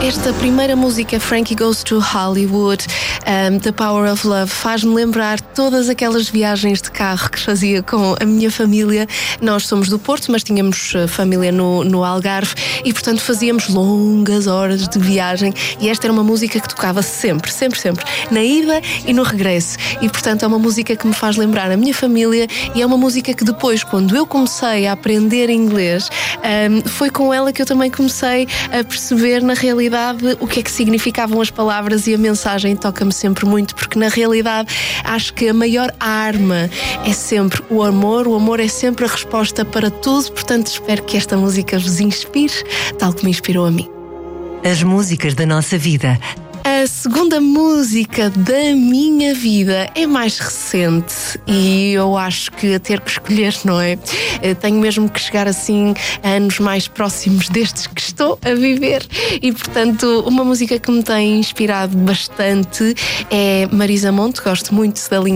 Esta primeira música, Frankie Goes to Hollywood, The Power of Love, faz-me lembrar todas aquelas viagens de carro que fazia com a minha família. Nós somos do Porto, mas tínhamos família no Algarve e, portanto, fazíamos longas horas de viagem e esta era uma música que tocava sempre, na ida e no regresso. E, portanto, é uma música que me faz lembrar a minha família e é uma música que depois, quando eu comecei a aprender inglês, foi com ela que eu também comecei a perceber, na realidade, o que é que significavam as palavras, e a mensagem toca-me sempre muito, porque na realidade acho que a maior arma é sempre o amor é sempre a resposta para tudo. Portanto, espero que esta música vos inspire, tal como me inspirou a mim. As músicas da nossa vida. A segunda música da minha vida é mais recente e eu acho que a ter que escolher, não é? Eu tenho mesmo que chegar assim a anos mais próximos destes que estou a viver e, portanto, uma música que me tem inspirado bastante é Marisa Monte. Gosto muito da linha